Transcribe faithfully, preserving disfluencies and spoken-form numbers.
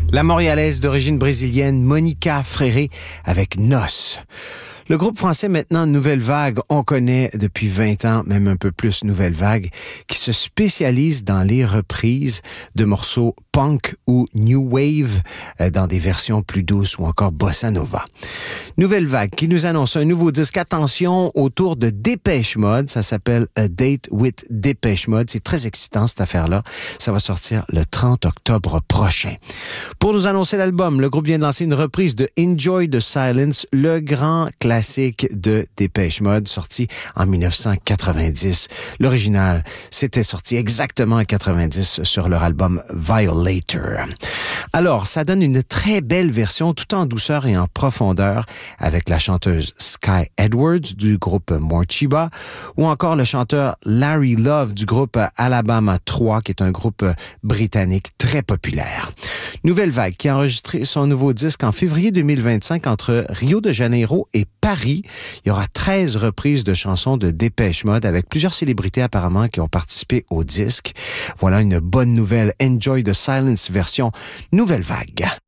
La Montréalaise d'origine brésilienne Monica Fréré avec Nos. Le groupe français maintenant Nouvelle Vague, on connaît depuis vingt ans, même un peu plus Nouvelle Vague, qui se spécialise dans les reprises de morceaux punk ou new wave euh, dans des versions plus douces ou encore bossa nova. Nouvelle Vague qui nous annonce un nouveau disque. Attention, autour de Dépêche Mode. Ça s'appelle A Date with Dépêche Mode. C'est très excitant cette affaire-là. Ça va sortir le trente octobre prochain. Pour nous annoncer l'album, le groupe vient de lancer une reprise de Enjoy the Silence, le grand classique classique de Dépêche Mode, sorti en dix-neuf cent quatre-vingt-dix. L'original, c'était sorti exactement en quatre-vingt-dix sur leur album Violator. Alors, ça donne une très belle version, tout en douceur et en profondeur, avec la chanteuse Sky Edwards du groupe Morcheeba, ou encore le chanteur Larry Love du groupe Alabama trois, qui est un groupe britannique très populaire. Nouvelle Vague, qui a enregistré son nouveau disque en février deux mille vingt-cinq entre Rio de Janeiro et Paris. Il y aura treize reprises de chansons de Dépêche Mode avec plusieurs célébrités apparemment qui ont participé au disque. Voilà une bonne nouvelle. Enjoy the Silence version Nouvelle Vague.